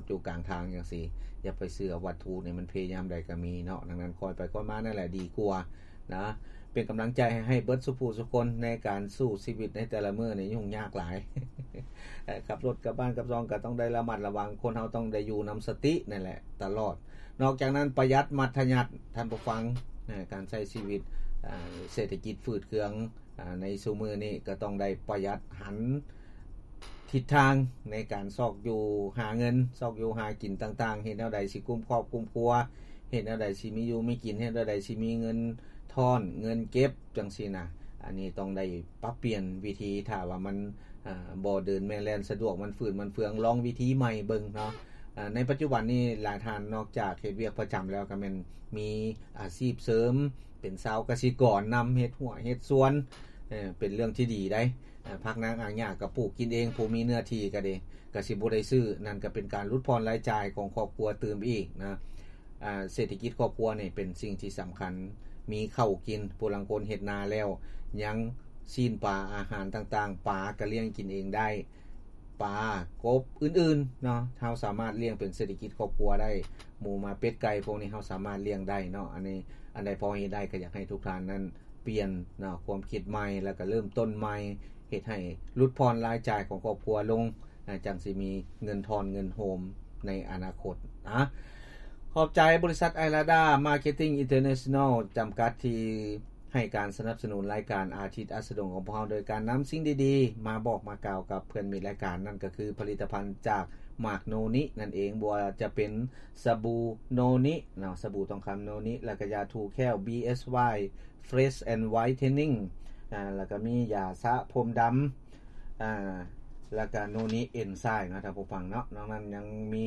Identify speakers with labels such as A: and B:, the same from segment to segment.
A: ถอยู่กลางทางจังซี่อย่าไปเชื่อวัตถุนี่มันพยายามใดก็มีเนาะดังนั้นคอยไปคอยมานั่นแหละดีกว่านะเป็นกำลังใจให้เบิดสุผู้สุคนในการสู้ชีวิตในแต่ละมื้อนี่ยุ่งยากหลาย ขับรถกลับบ้านกลับซองก็ต้องได้ระมัดระวังคนเฮาต้องได้อยู่นำสตินั่นแหละตลอดนอกจากนั้นประหยัดมัธยัสถ์ท่านผู้ฟังการใช้ชีวิตเศรษฐกิจฝืดเคืองในซุมื้อนี้ก็ต้องได้ประหยัดหันทิศทางในการซอกอยู่หาเงินซอกอยู่หากินต่างๆเฮ็ดแนวใดสิกุมครอบกุมครัวเฮ็ดแนวใดสิมีอยู่มีกินเฮ็ดแนวใดสิมีเงินทอนเงินเก็บจังซี่นะอันนี้ต้องได้ปรับเปลี่ยนวิธีถ้าว่ามันบ่เดินแม่นแล่นสะดวกมันฝืดมันเฟืองลองวิธีใหม่เบิ่งเนาะในปัจจุบันนี้หลายท่านนอกจากเฮ็ดเวียกประจำแล้วก็แม่นมีอาชีพเสริมเป็นชาวเกษตรกรนำเฮ็ดหัวเฮ็ดสวนเป็นเรื่องที่ดีได้ผักนางอ่างหญ้าก็ปลูกกินเองผู้มีเนื้อที่ก็ได้ก็สิบ่ได้ซื้อนั่นก็เป็นการลดพรรายจ่ายของครอบครัวเติมอีกนะเศรษฐกิจครอบครัวนี่เป็นสิ่งที่สำคัญมีข้าวกินผู้ลางคนเฮ็ดนาแล้วยังซีนปลาอาหารต่างๆปลาก็เลี้ยงกินเองได้ปลากบอื่นๆเนาะเฮาสามารถเลี้ยงเป็นเศรษฐกิจครอบครัวได้หมูมาเป็ดไก่พวกนี้เฮาสามารถเลี้ยงได้เนาะอันนี้อันใดพอเฮ็ดได้ก็อยากให้ทุกท่านนั้นเปลี่ยนเนาะความคิดใหม่แล้วก็เริ่มต้นใหม่เฮ็ดให้ลดพรรายจ่ายของครอบครัวลงจังสิมีเงินทอนเงินโฮมในอนาคตนะขอบใจบริษัทไอลาดามาร์เก็ตติ้งอินเตอร์เนชั่นแนลจำกัดที่ให้การสนับสนุนรายการอาทิตย์อัสดงของพวกเราโดยการนำสิ่งดีๆมาบอกมากล่าวกับเพื่อนมิตรรายการนั่นก็คือผลิตภัณฑ์จากหมากโนนินั่นเองบ่ว่าจะเป็นสบู่โนนิเนาะสบู่ทองคำโนนิแล้วก็ยาทูแค้ว BSY Fresh and Whitening แล้วก็มียาสระผมดำแล้วก็โนนิเอนไซม์นะท่านผู้ฟังเนาะนอกนั้นยังมี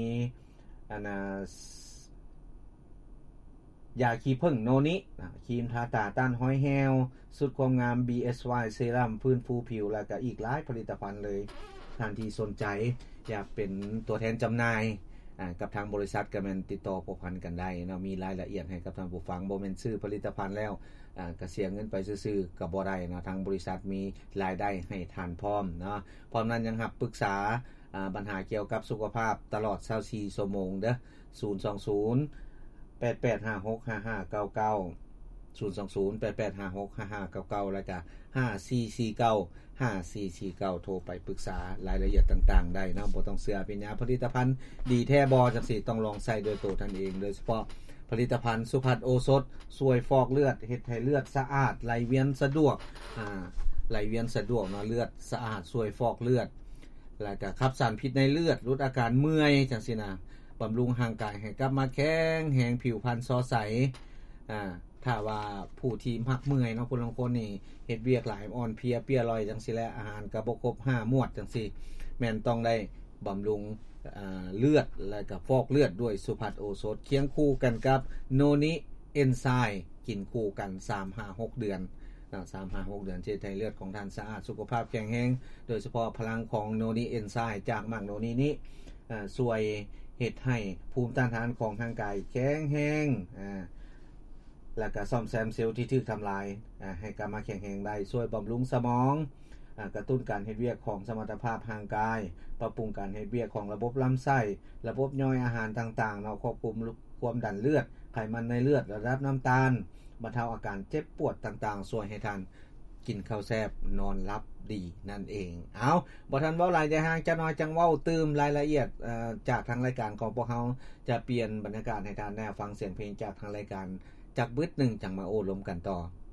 A: ยาขี้ผึ้งโนนิครีมทาตาต้านห้อยแฮวสุดความงาม BSY เซรั่มฟื้นฟูผิวแล้วก็อีกหลายผลิตภัณฑ์เลยท่านที่สนใจอยากเป็นตัวแทนจำหน่ายกับทางบริษัทก็แม่นติดต่อผูกพันกันได้เนาะมีรายละเอียดให้กับท่านผู้ฟังบ่แม่นซื้อผลิตภัณฑ์แล้วก็เสียเงินไปซื่อๆก็บ่ได้เนาะทางบริษัทมีรายได้ให้ท่านพร้อมเนาะพร้อมนั้นยังรับปรึกษาปัญหาเกี่ยวกับสุขภาพตลอด24ชั่วโมงเด้อ020 88565599 020 88565599แล้วก็5449 5449โทรไปปรึกษารายละเอียดต่างๆได้เนาะบ่ต้องเชื่อเป็นยาผลิตภัณฑ์ดีแท้บ่จังซี่ต้องลองใช้ด้วยตัวท่านเองโดยเฉพาะผลิตภัณฑ์สุภัทรโอสถช่วยฟอกเลือดเฮ็ดให้เลือดสะอาดไหลเวียนสะดวกไหลเวียนสะดวกเนาะเลือดสะอาดช่วยฟอกเลือดแล้วก็ขับสารพิษในเลือดลดอาการเมื่อยจังซี่นะบำรุงร่างกายให้กลับมาแข็งแรงผิวพรรณสดใสถ้าว่าผู้ที่มักเมื่อยเนาะผู้ลางคนนี่เฮ็ดเวียกหลายอ่อนเพลียเปียลอยจังซี่แหละอาหารก็บ่ครบ5หมวดจังซี่แม่นต้องได้บำรุงเลือดและก็ฟอกเลือดด้วยสุภัทรโอสถเคียงคู่กันกับโนนิเอนไซม์กินคู่กัน 3-5-6 เดือน3-5-6 เดือนจะให้เลือดของท่านสะอาดสุขภาพแข็งแรงโดยเฉพาะพลังของโนนิเอนไซม์จากหมากโนนินี้ช่วยเฮ็ดให้ภูมิต้านทานของร่างกายแข็งแรงแล้วก็ซ่อมแซมเซลล์ที่ถูกทำลายให้กลับมาแข็งแรงได้ช่วยบำรุงสมองกระตุ้นการเฮ็ดเวียกของสมรรถภาพร่างกายปรับปรุงการเฮ็ดเวียกของระบบลำไส้ระบบย่อยอาหารต่างๆเนาะควบคุมความดันเลือดไขมันในเลือดระดับน้ำตาลบรรเทาอาการเจ็บปวดต่างๆช่วยให้ท่านกินข้าวแซ่บนอนหลับดีนั่นเองเอาบ่ทันเว้าหลายใจห่างจักหน่อยจังเว้าตื่มรายละเอียดจากทางรายการของพวกเฮาจะเปลี่ยนบรรยากาศให้ท่านได้ฟังเสียงเพลงจากทางรายการจักบึดนึงจังมาโอ้ลมกันต่อ